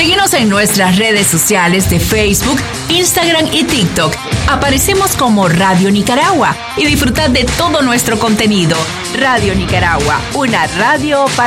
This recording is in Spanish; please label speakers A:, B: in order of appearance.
A: Síguenos en nuestras redes sociales de Facebook, Instagram y TikTok. Aparecemos como Radio Nicaragua y disfrutad de todo nuestro contenido. Radio Nicaragua, una radio para